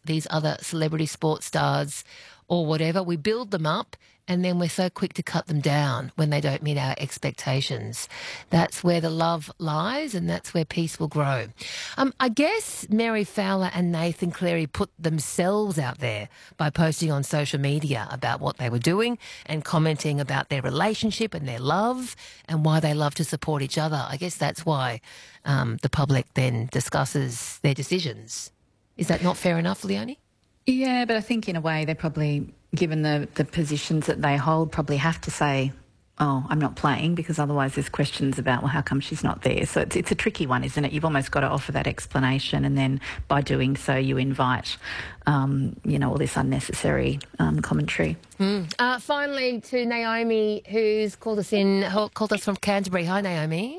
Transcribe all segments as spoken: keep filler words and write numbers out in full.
these other celebrity sports stars or whatever. We build them up and then we're so quick to cut them down when they don't meet our expectations. That's where the love lies and that's where peace will grow. Um, I guess Mary Fowler and Nathan Cleary put themselves out there by posting on social media about what they were doing and commenting about their relationship and their love and why they love to support each other. I guess that's why um, the public then discusses their decisions. Is that not fair enough, Leonie? Yeah, but I think in a way they probably, given the, the positions that they hold, probably have to say, oh, I'm not playing, because otherwise there's questions about, well, how come she's not there? So it's, it's a tricky one, isn't it? You've almost got to offer that explanation, and then by doing so you invite, um, you know, all this unnecessary um, commentary. Mm. Uh, finally, to Naomi, who's called us in, called us from Canterbury. Hi, Naomi.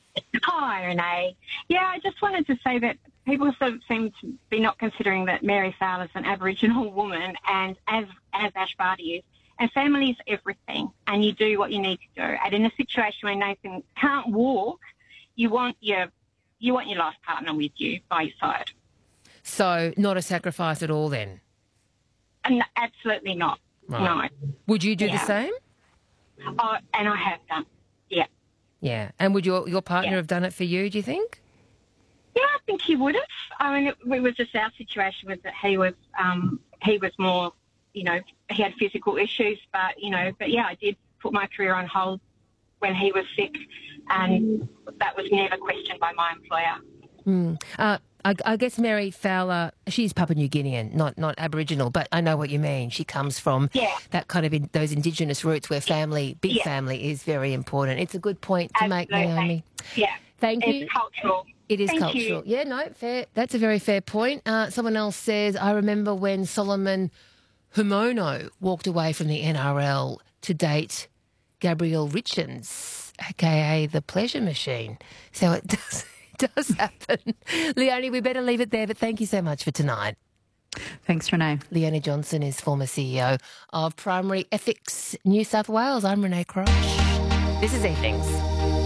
Hi, Renee. Yeah, I just wanted to say that people sort of seem to be not considering that Mary Fowler's an Aboriginal woman, and as as Ash Barty is, and family is everything, and you do what you need to do. And in a situation where Nathan can't walk, you want your you want your life partner with you by your side. So not a sacrifice at all, then? And absolutely not. Right. No. Would you do Yeah. the same? Oh, and I have done. Yeah. Yeah. And would your your partner Yeah. have done it for you, do you think? Yeah, I think he would have. I mean, it, it was just our situation was that he was um, he was more, you know, he had physical issues, but you know, but yeah, I did put my career on hold when he was sick, and that was never questioned by my employer. Mm. Uh, I, I guess Mary Fowler, she's Papua New Guinean, not not Aboriginal, but I know what you mean. She comes from Yeah. that kind of in, those Indigenous roots where family, big Yeah. family, is very important. It's a good point to make, Absolutely. Naomi. Yeah, Thank you. it's cultural. It is Thank cultural. you. Yeah, no, fair. That's a very fair point. Uh, someone else says, I remember when Solomon Humono walked away from the N R L to date Gabrielle Richards, a k a the Pleasure Machine. So it does, it does happen. Leonie, we better leave it there, but thank you so much for tonight. Thanks, Renee. Leonie Johnson is former C E O of Primary Ethics New South Wales. I'm Renee Cross. This is Evenings.